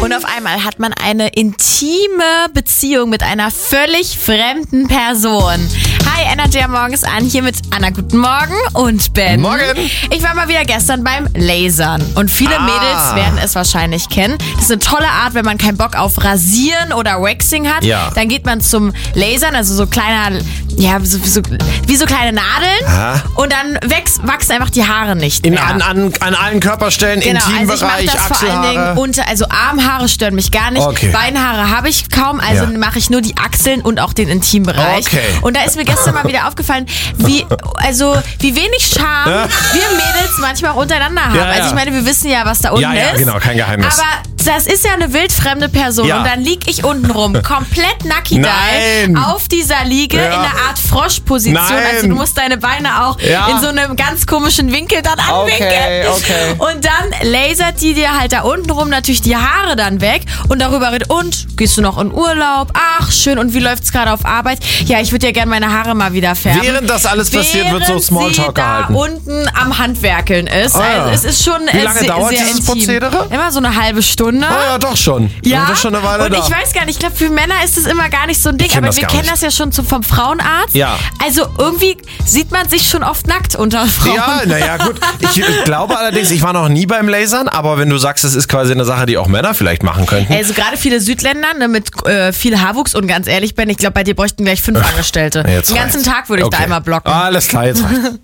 Und auf einmal hat man eine intime Beziehung mit einer völlig fremden Person. Hi, Energy am Morgens an, hier mit Anna, guten Morgen und Ben. Morgen. Ich war mal wieder gestern beim Lasern und viele Mädels werden es wahrscheinlich kennen. Das ist eine tolle Art, wenn man keinen Bock auf Rasieren oder Waxing hat. Ja. Dann geht man zum Lasern, also so kleiner, ja, wie so kleine Nadeln. Aha. Und dann wachsen einfach die Haare nicht mehr. An allen Körperstellen, Genau, Intimbereich, also ich mache das vor allen Achselhaare. Dingen also Armhaare stören mich gar nicht. Okay. Beinhaare habe ich kaum, also Ja. mache ich nur die Achseln und auch den Intimbereich. Okay. Und da ist mir gestern mal wieder aufgefallen, wie wenig Charme wir Mädels manchmal auch untereinander haben. Ja, ja. Also ich meine, wir wissen ja, was da unten Ja, ist. genau, kein Geheimnis. Aber das ist ja eine wildfremde Person Ja. und dann lieg ich unten rum, komplett nackidei, Nein. auf dieser Liege Ja. in einer Art Froschposition. Nein. Also du musst deine Beine auch Ja. in so einem ganz komischen Winkel dann anwinkeln. Okay. Und dann lasert die dir halt da unten rum natürlich die Haare dann weg und darüber redet, und gehst du noch in Urlaub? Ach, schön, und wie läuft's gerade auf Arbeit? Ja, ich würde ja gerne meine Haare mal wieder färben. Während das alles passiert, wird so Smalltalk gehalten. Während sie da unten am Handwerkeln ist. Ah, ja. Also es ist schon Wie lange dauert sehr dieses intim. Prozedere? Immer so eine halbe Stunde. Oh ja, doch schon. Ja, Das ist schon eine Weile und da. ich weiß gar nicht, ich glaube, für Männer ist es immer gar nicht so ein Ding, kenn aber das wir gar kennen nicht. das ja schon vom Frauenarzt. Ja. Also irgendwie sieht man sich schon oft nackt unter Frauen. Ja, naja, gut. Ich glaube allerdings, ich war noch nie beim Lasern, aber wenn du sagst, es ist quasi eine Sache, die auch Männer vielleicht machen könnten. Also gerade viele Südländer, ne, mit viel Haarwuchs, und ganz ehrlich, Ben, ich glaube, bei dir bräuchten gleich 5 Angestellte. Jetzt Den ganzen reicht's. Tag würde ich da einmal blocken. Alles klar, jetzt reicht's.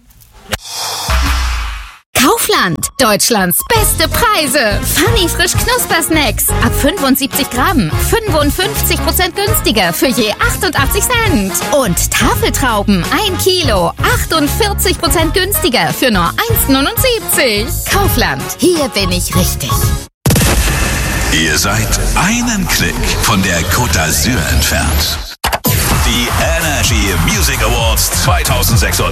Kaufland, Deutschlands beste Preise. Funny frisch Knuspersnacks. Ab 75 Gramm. 55% günstiger für je 88 Cent. Und Tafeltrauben 1 Kilo. 48% günstiger für nur 1,79. Kaufland, hier bin ich richtig. Ihr seid einen Klick von der Côte d'Azur entfernt. Die Energy Music Awards 2006.